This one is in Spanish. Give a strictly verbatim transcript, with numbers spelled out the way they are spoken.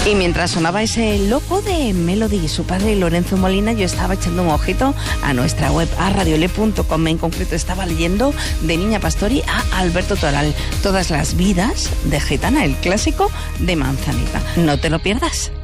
Y mientras sonaba ese loco de Melody y su padre Lorenzo Molina, yo estaba echando un ojito a nuestra web, a radiole punto com. En concreto estaba leyendo de Niña Pastori a Alberto Toral, Todas las vidas de Gitana, el clásico de Manzanita. No te lo pierdas.